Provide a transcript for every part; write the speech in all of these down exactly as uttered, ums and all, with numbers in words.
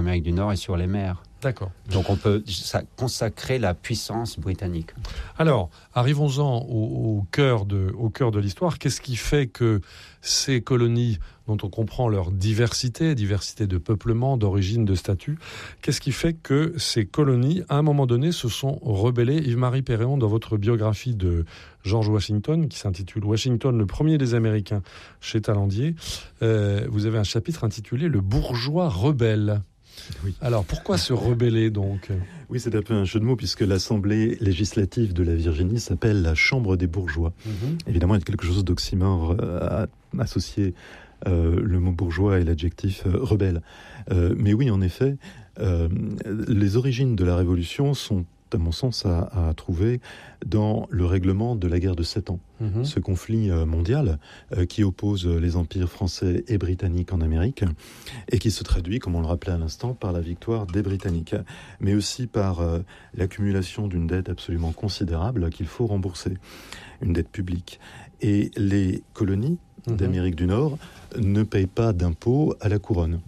Amérique du Nord et sur les mers. D'accord. Donc on peut ça, consacrer la puissance britannique. Alors, arrivons-en au, au, cœur de, au cœur de l'histoire. Qu'est-ce qui fait que ces colonies, dont on comprend leur diversité, diversité de peuplement, d'origine, de statut, qu'est-ce qui fait que ces colonies, à un moment donné, se sont rebellées? Yves-Marie Perréon, dans votre biographie de George Washington, qui s'intitule « Washington, le premier des Américains » chez Talandier, euh, vous avez un chapitre intitulé « Le bourgeois rebelle ». Oui. Alors, pourquoi se rebeller, donc ? Oui, c'est un peu un jeu de mots, puisque l'Assemblée législative de la Virginie s'appelle la Chambre des bourgeois. Mm-hmm. Évidemment, il y a quelque chose d'oxymore à associer euh, le mot bourgeois et l'adjectif euh, rebelle. Euh, mais oui, en effet, euh, les origines de la Révolution sont, à mon sens, à, à trouver dans le règlement de la guerre de Sept Ans. Mmh. Ce conflit euh, mondial euh, qui oppose les empires français et britanniques en Amérique et qui se traduit, comme on le rappelait à l'instant, par la victoire des Britanniques, mais aussi par euh, l'accumulation d'une dette absolument considérable qu'il faut rembourser, une dette publique. Et les colonies mmh. d'Amérique du Nord ne payent pas d'impôts à la couronne.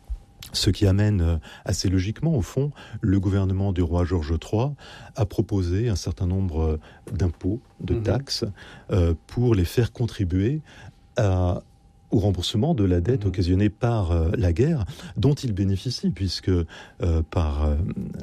Ce qui amène assez logiquement, au fond, le gouvernement du roi George trois à proposer un certain nombre d'impôts, de taxes, euh, pour les faire contribuer à, au remboursement de la dette mmh. occasionnée par euh, la guerre, dont ils bénéficient, puisque euh, par euh,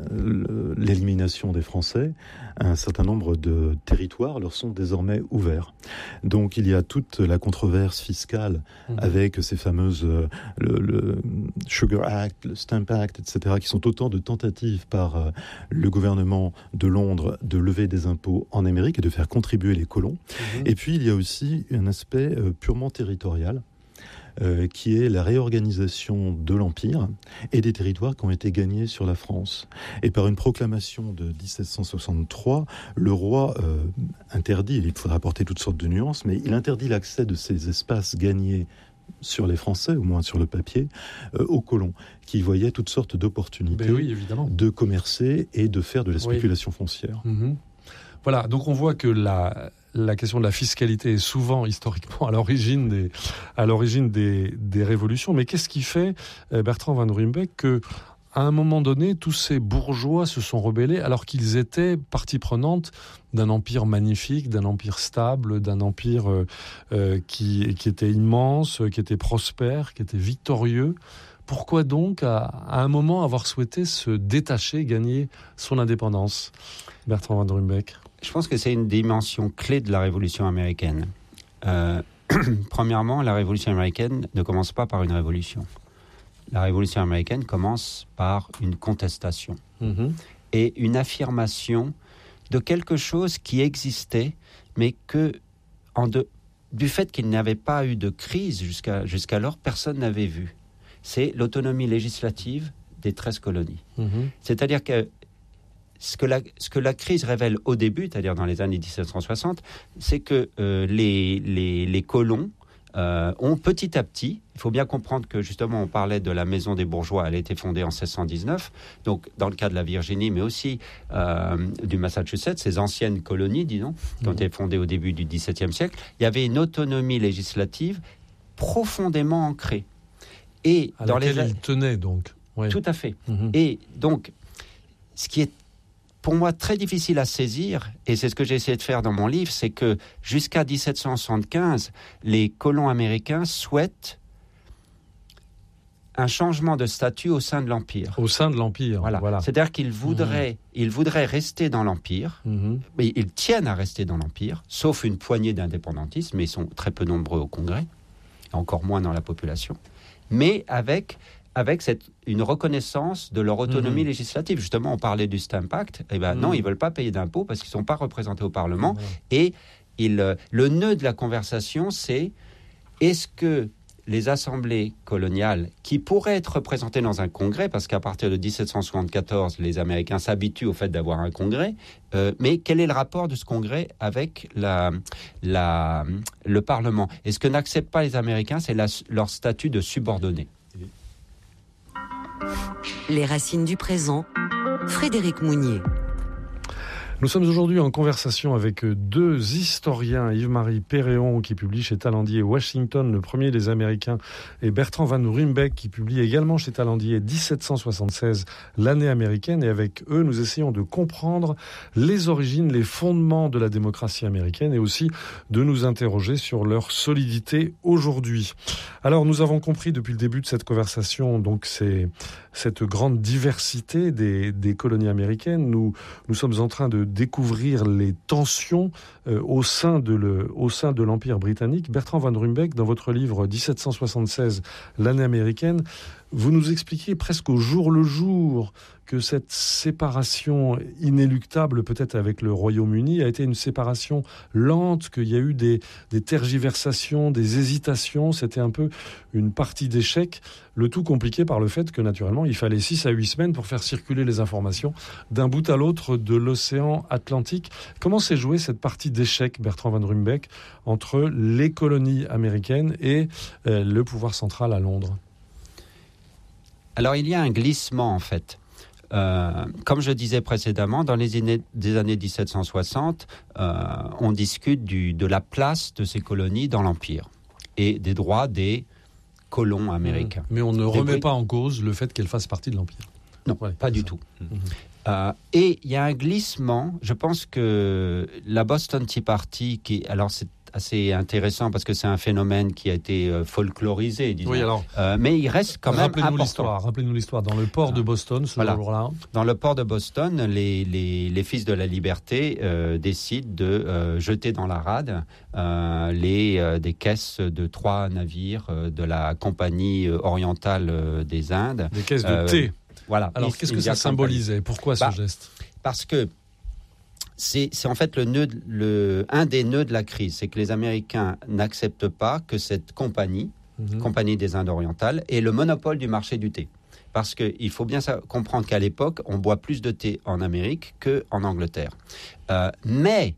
l'élimination des Français, un certain nombre de territoires leur sont désormais ouverts. Donc il y a toute la controverse fiscale mmh. avec ces fameuses euh, le, le Sugar Act, le Stamp Act, et cetera, qui sont autant de tentatives par euh, le gouvernement de Londres de lever des impôts en Amérique et de faire contribuer les colons. Mmh. Et puis il y a aussi un aspect euh, purement territorial, Euh, qui est la réorganisation de l'Empire et des territoires qui ont été gagnés sur la France. Et par une proclamation de dix-sept cent soixante-trois, le roi euh, interdit, il faudra apporter toutes sortes de nuances, mais il interdit l'accès de ces espaces gagnés sur les Français, au moins sur le papier, euh, aux colons, qui voyaient toutes sortes d'opportunités oui, évidemment. de commercer et de faire de la spéculation oui. foncière. Mmh. Voilà, donc on voit que la... La question de la fiscalité est souvent, historiquement, à l'origine des, à l'origine des, des révolutions. Mais qu'est-ce qui fait, Bertrand Van Ruymbeck, que, à un moment donné, tous ces bourgeois se sont rebellés alors qu'ils étaient partie prenante d'un empire magnifique, d'un empire stable, d'un empire euh, euh, qui, qui était immense, qui était prospère, qui était victorieux. Pourquoi donc, à, à un moment, avoir souhaité se détacher, gagner son indépendance, Bertrand Van Ruymbeck ? Je pense que c'est une dimension clé de la Révolution américaine. Euh, premièrement, la Révolution américaine ne commence pas par une révolution. La Révolution américaine commence par une contestation mmh. et une affirmation de quelque chose qui existait, mais que, en de, du fait qu'il n'y avait pas eu de crise jusqu'à, jusqu'alors, personne n'avait vu. C'est l'autonomie législative des treize colonies. Mmh. C'est-à-dire que Ce que, la, ce que la crise révèle au début, c'est-à-dire dans les années dix-sept cent soixante, c'est que euh, les, les, les colons euh, ont petit à petit, il faut bien comprendre que justement on parlait de la maison des bourgeois, elle a été fondée en seize cent dix-neuf, donc dans le cas de la Virginie, mais aussi euh, du Massachusetts, ces anciennes colonies, disons, qui ont été fondées au début du dix-septième siècle, il y avait une autonomie législative profondément ancrée. Et à dans laquelle les... ils tenaient donc. Oui. Tout à fait. Mmh. Et donc, ce qui est pour moi très difficile à saisir, et c'est ce que j'ai essayé de faire dans mon livre, c'est que jusqu'à dix-sept cent soixante-quinze, les colons américains souhaitent un changement de statut au sein de l'Empire. Au sein de l'Empire, voilà. voilà. C'est-à-dire qu'ils voudraient, mmh. ils voudraient rester dans l'Empire, mmh. mais ils tiennent à rester dans l'Empire, sauf une poignée d'indépendantistes, mais ils sont très peu nombreux au Congrès, encore moins dans la population, mais avec... avec cette, une reconnaissance de leur autonomie mmh. législative. Justement, on parlait du Stamp Act. Eh ben, mmh. non, ils ne veulent pas payer d'impôts parce qu'ils ne sont pas représentés au Parlement. Mmh. Et il, le nœud de la conversation, c'est est-ce que les assemblées coloniales, qui pourraient être représentées dans un congrès, parce qu'à partir de dix-sept cent soixante-quatorze, les Américains s'habituent au fait d'avoir un congrès, euh, mais quel est le rapport de ce congrès avec la, la, le Parlement ? Et ce que n'acceptent pas les Américains, c'est la, leur statut de subordonné. Les racines du présent, Frédéric Mounier. Nous sommes aujourd'hui en conversation avec deux historiens, Yves-Marie Péréon qui publie chez Talandier Washington, le premier des Américains, et Bertrand Van Ruymbeck qui publie également chez Talandier dix-sept cent soixante-seize, l'année américaine. Et avec eux, nous essayons de comprendre les origines, les fondements de la démocratie américaine et aussi de nous interroger sur leur solidité aujourd'hui. Alors, nous avons compris depuis le début de cette conversation, donc c'est cette grande diversité des, des colonies américaines. Nous, nous sommes en train de découvrir les tensions euh, au sein de le, au sein de l'Empire britannique. Bertrand Van Ruymbeck, dans votre livre dix-sept cent soixante-seize, l'année américaine, vous nous expliquez presque au jour le jour que cette séparation inéluctable, peut-être avec le Royaume-Uni, a été une séparation lente, qu'il y a eu des, des tergiversations, des hésitations. C'était un peu une partie d'échec, le tout compliqué par le fait que, naturellement, il fallait six à huit semaines pour faire circuler les informations d'un bout à l'autre de l'océan Atlantique. Comment s'est jouée cette partie d'échec, Bertrand Van Ruymbeck, entre les colonies américaines et euh, le pouvoir central à Londres ? Alors, il y a un glissement, en fait. Euh, comme je disais précédemment, dans les années, des années dix-sept cent soixante, euh, on discute du, de la place de ces colonies dans l'Empire et des droits des colons américains. Mais on ne remet pas en cause le fait qu'elles fassent partie de l'Empire. Non, ouais, pas du ça. tout. Mmh. Euh, et il y a un glissement. Je pense que la Boston Tea Party, qui, alors c'est assez intéressant parce que c'est un phénomène qui a été euh, folklorisé, disons. Oui, alors, euh, mais il reste quand même rappelez-nous important. L'histoire, rappelez-nous l'histoire. Dans le port de Boston, ce voilà. jour-là. Dans le port de Boston, les, les, les Fils de la Liberté euh, décident de euh, jeter dans la rade euh, les, euh, des caisses de trois navires euh, de la Compagnie orientale euh, des Indes. Des caisses de euh, thé. Voilà. Alors, East qu'est-ce que India ça symbolisait ? Pourquoi bah, ce geste ? Parce que C'est, c'est en fait le nœud, le, un des nœuds de la crise, c'est que les Américains n'acceptent pas que cette compagnie, mmh. Compagnie des Indes orientales, ait le monopole du marché du thé. Parce qu'il faut bien comprendre qu'à l'époque, on boit plus de thé en Amérique qu'en Angleterre. Euh, mais,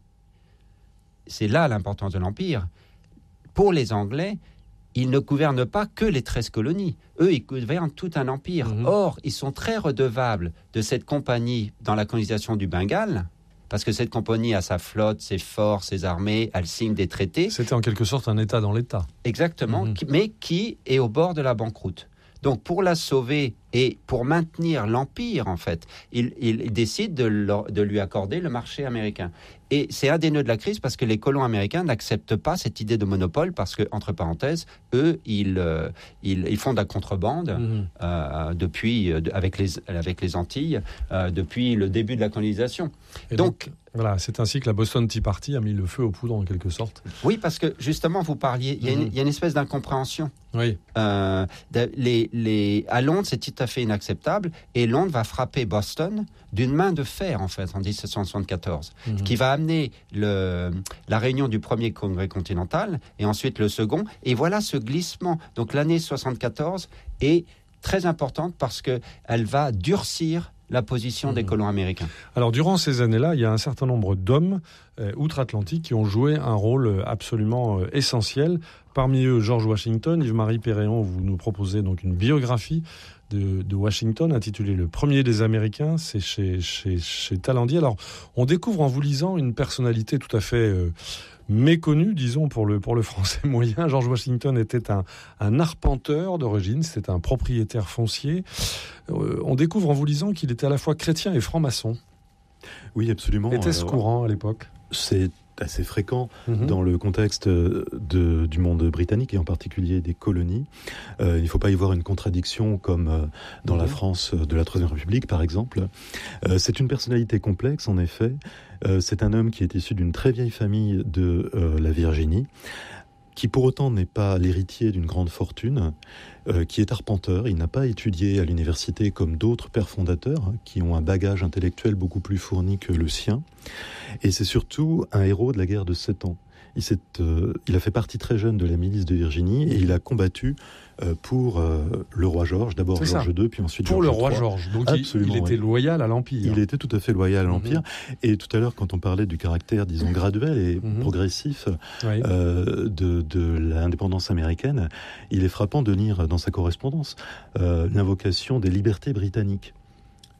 c'est là l'importance de l'Empire, pour les Anglais, ils ne gouvernent pas que les treize colonies. Eux, ils gouvernent tout un empire. Mmh. Or, ils sont très redevables de cette compagnie dans la colonisation du Bengale, parce que cette compagnie a sa flotte, ses forts, ses armées, elle signe des traités. C'était en quelque sorte un État dans l'État. Exactement, mmh. qui, mais qui est au bord de la banqueroute. Donc pour la sauver et pour maintenir l'Empire, en fait, il, il, il décide de, leur, de lui accorder le marché américain. Et c'est un des nœuds de la crise parce que les colons américains n'acceptent pas cette idée de monopole parce que, entre parenthèses, eux, ils, euh, ils, ils font de la contrebande mmh. euh, depuis, euh, avec, les, avec les Antilles euh, depuis le début de la colonisation. Et donc, donc voilà, c'est ainsi que la Boston Tea Party a mis le feu aux poudres en quelque sorte. Oui, parce que justement, vous parliez, il y a, mmh. une, il y a une espèce d'incompréhension. Oui. Euh, les, les, à Londres, c'est tout à fait inacceptable et Londres va frapper Boston d'une main de fer, en fait, en dix-sept cent soixante-quatorze, mmh. qui va amener le, la réunion du premier congrès continental et ensuite le second. Et voilà ce glissement. Donc l'année soixante-quatorze est très importante parce qu'elle va durcir la position mmh. des colons américains. Alors, durant ces années-là, il y a un certain nombre d'hommes euh, outre-Atlantique qui ont joué un rôle absolument euh, essentiel. Parmi eux, George Washington. Yves-Marie Péréon, vous nous proposez donc une biographie de, de Washington intitulée « Le premier des Américains ». C'est chez, chez, chez Talandier. Alors, on découvre en vous lisant une personnalité tout à fait euh, méconnu, disons, pour le, pour le français moyen. George Washington était un, un arpenteur d'origine, c'était un propriétaire foncier. Euh, on découvre en vous lisant qu'il était à la fois chrétien et franc-maçon. Oui, absolument. Était-ce Alors, courant à l'époque ? C'est assez fréquent mmh. dans le contexte de, du monde britannique et en particulier des colonies. Euh, il ne faut pas y voir une contradiction comme euh, dans mmh. la France de la Troisième République, par exemple. Euh, c'est une personnalité complexe, en effet. Euh, c'est un homme qui est issu d'une très vieille famille de euh, la Virginie, qui pour autant n'est pas l'héritier d'une grande fortune, euh, qui est arpenteur. Il n'a pas étudié à l'université comme d'autres pères fondateurs, hein, qui ont un bagage intellectuel beaucoup plus fourni que le sien. Et c'est surtout un héros de la guerre de Sept Ans. Il, s'est, euh, il a fait partie très jeune de la milice de Virginie et il a combattu euh, pour euh, le roi George, d'abord c'est George ça. deux, puis ensuite pour George le roi trois. George. Donc il, il était ouais. loyal à l'Empire. Il était tout à fait loyal à l'Empire. Mm-hmm. Et tout à l'heure, quand on parlait du caractère, disons, graduel et mm-hmm. progressif oui. euh, de, de l'indépendance américaine, il est frappant de lire dans sa correspondance euh, l'invocation des libertés britanniques.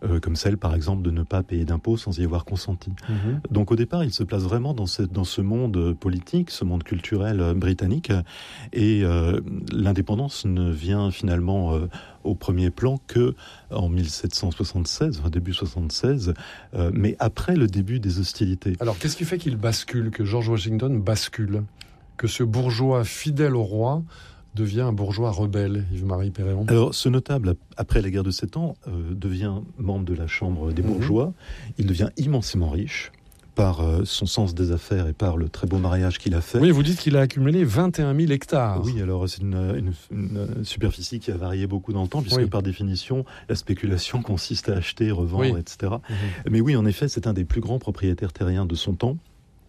euh, comme celle par exemple de ne pas payer d'impôts sans y avoir consenti. Mmh. Donc au départ, il se place vraiment dans, cette, dans ce monde politique, ce monde culturel euh, britannique, et euh, l'indépendance ne vient finalement euh, au premier plan que en dix-sept cent soixante-seize, enfin début soixante-seize, euh, mais après le début des hostilités. Alors qu'est-ce qui fait qu'il bascule, que George Washington bascule, que ce bourgeois fidèle au roi devient un bourgeois rebelle, Yves-Marie Péréon? Alors, ce notable, après la guerre de Sept Ans, euh, devient membre de la Chambre des bourgeois. Mmh. Il devient immensément riche par euh, son sens des affaires et par le très beau mariage qu'il a fait. Oui, vous dites qu'il a accumulé vingt et un mille hectares. Oui, alors c'est une, une, une superficie qui a varié beaucoup dans le temps, puisque oui. par définition, la spéculation consiste à acheter, revendre, oui. et cetera. Mmh. Mais oui, en effet, c'est un des plus grands propriétaires terriens de son temps,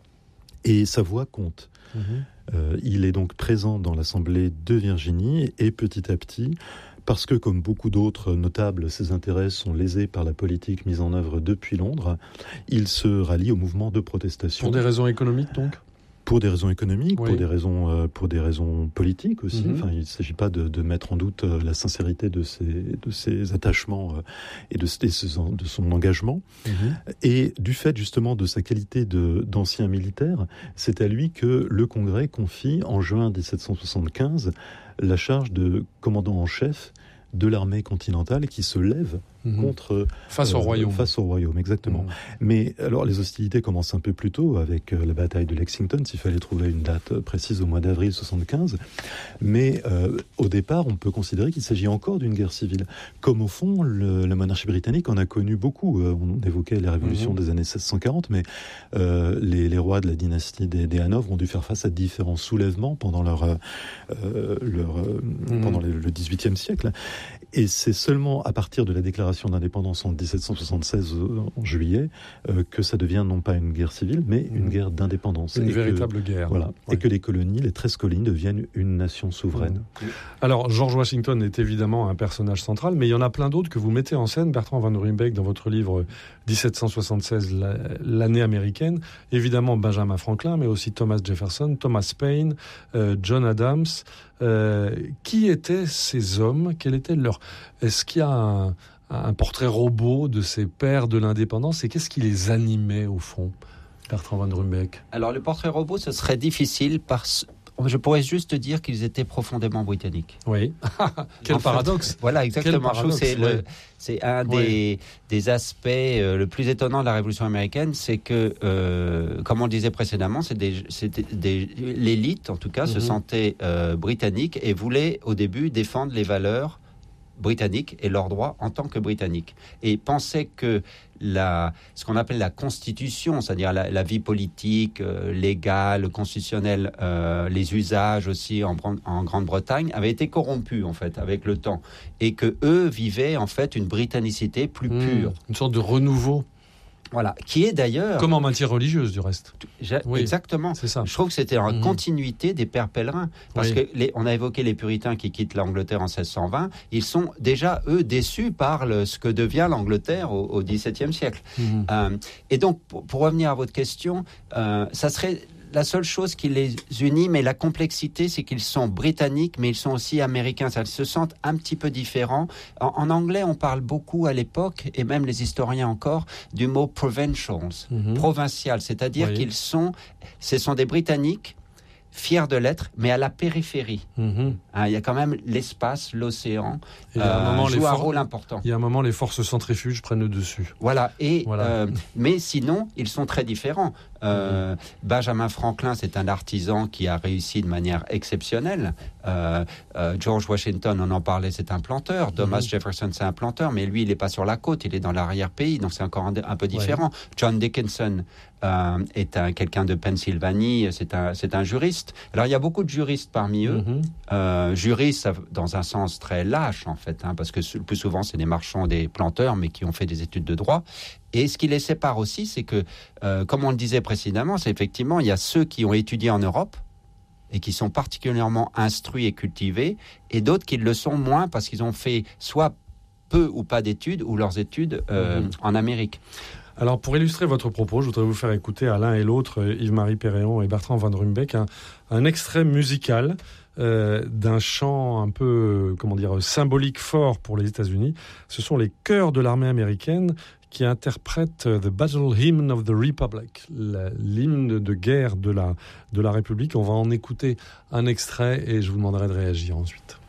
et sa voix compte. Mmh. Euh, il est donc présent dans l'Assemblée de Virginie et petit à petit, parce que comme beaucoup d'autres notables, ses intérêts sont lésés par la politique mise en œuvre depuis Londres, il se rallie au mouvement de protestation. Pour des raisons économiques donc ? Pour des raisons économiques, oui. pour des raisons, euh, pour des raisons politiques aussi. Mm-hmm. Enfin, il ne s'agit pas de, de mettre en doute euh, la sincérité de ses, de ses attachements euh, et de, de, de son engagement. Mm-hmm. Et du fait justement de sa qualité de, d'ancien militaire, c'est à lui que le Congrès confie en juin dix-sept cent soixante-quinze la charge de commandant en chef de l'armée continentale qui se lève mmh. contre... Face euh, au royaume. Face au royaume, exactement. Mmh. Mais alors, les hostilités commencent un peu plus tôt avec euh, la bataille de Lexington, s'il fallait trouver une date précise au mois d'avril soixante-quinze. Mais euh, au départ, on peut considérer qu'il s'agit encore d'une guerre civile. Comme au fond, le, la monarchie britannique en a connu beaucoup. Euh, on évoquait les révolutions mmh. des années seize cent quarante, mais euh, les, les rois de la dynastie des, des Hanovre ont dû faire face à différents soulèvements pendant, leur, euh, leur, euh, mmh. pendant le, le dix-huitième siècle. Et c'est seulement à partir de la déclaration d'indépendance en dix-sept cent soixante-seize, en juillet, euh, que ça devient non pas une guerre civile, mais une mmh. guerre d'indépendance. Une et véritable que, guerre. Voilà. Ouais. Et que les colonies, les treize colonies, deviennent une nation souveraine. Mmh. Alors, George Washington est évidemment un personnage central, mais il y en a plein d'autres que vous mettez en scène, Bertrand Van Ruymbeck, dans votre livre dix-sept cent soixante-seize, l'année américaine. Évidemment, Benjamin Franklin, mais aussi Thomas Jefferson, Thomas Paine, euh, John Adams. Euh, qui étaient ces hommes ? Quel était leur... Est-ce qu'il y a un, un portrait robot de ces pères de l'indépendance ? Et qu'est-ce qui les animait, au fond, Bertrand Van Ruymbeck ? Alors, le portrait robot, ce serait difficile parce... Je pourrais juste dire qu'ils étaient profondément britanniques. Oui. Quel en paradoxe. Fait, voilà, exactement. Quel paradoxe, c'est, ouais. le, c'est un ouais. des, des aspects euh, le plus étonnant de la Révolution américaine, c'est que, euh, comme on le disait précédemment, c'est des, c'est des, des, l'élite, en tout cas, mm-hmm. se sentait euh, britannique et voulait, au début, défendre les valeurs britanniques et leurs droits en tant que britanniques. Et pensait que la, ce qu'on appelle la constitution, c'est-à-dire la, la vie politique, euh, légale, constitutionnelle, euh, les usages aussi en, en Grande-Bretagne, avait été corrompue en fait avec le temps. Et que eux vivaient en fait une britannicité plus mmh, pure. Une sorte de renouveau. Voilà, qui est d'ailleurs... Comme en matière religieuse, du reste. Oui, exactement. C'est ça. Je trouve que c'était en mmh. continuité des pères pèlerins. Parce oui. que les, on a évoqué les puritains qui quittent l'Angleterre en seize cent vingt. Ils sont déjà, eux, déçus par le, ce que devient l'Angleterre au, au dix-septième siècle. Mmh. Euh, et donc, pour, pour revenir à votre question, euh, ça serait... La seule chose qui les unit, mais la complexité, c'est qu'ils sont britanniques, mais ils sont aussi américains. Ils se sentent un petit peu différents. En, en anglais, on parle beaucoup à l'époque, et même les historiens encore, du mot provincials, mm-hmm. provincial. C'est-à-dire oui. qu'ils sont, ce sont des Britanniques fiers de l'être, mais à la périphérie. Mm-hmm. Hein, il y a quand même l'espace, l'océan, et euh, un moment, joue un for- rôle important. Il y a un moment, les forces centrifuges prennent le dessus. Voilà. Et, voilà. Euh, mais sinon, ils sont très différents. Euh, Benjamin Franklin, c'est un artisan qui a réussi de manière exceptionnelle. Euh, euh, George Washington, on en parlait, c'est un planteur. Thomas mm-hmm. Jefferson, c'est un planteur, mais lui, il n'est pas sur la côte, il est dans l'arrière-pays, donc c'est encore un, un peu différent. Ouais. John Dickinson euh, est un, quelqu'un de Pennsylvanie, c'est un, c'est un juriste. Alors, il y a beaucoup de juristes parmi eux. Mm-hmm. Euh, juristes dans un sens très lâche, en fait, hein, parce que le plus souvent, c'est des marchands, des planteurs, mais qui ont fait des études de droit. Et ce qui les sépare aussi, c'est que, euh, comme on le disait précédemment, c'est effectivement, il y a ceux qui ont étudié en Europe et qui sont particulièrement instruits et cultivés, et d'autres qui le sont moins parce qu'ils ont fait soit peu ou pas d'études, ou leurs études euh, mmh. en Amérique. Alors, pour illustrer votre propos, je voudrais vous faire écouter à l'un et l'autre, Yves-Marie Péréon et Bertrand Van Ruymbeck, un, un extrait musical euh, d'un chant un peu, comment dire, symbolique fort pour les États-Unis. Ce sont les chœurs de l'armée américaine qui interprètent The Battle Hymn of the Republic, la, l'hymne de guerre de la, de la République. On va en écouter un extrait et je vous demanderai de réagir ensuite.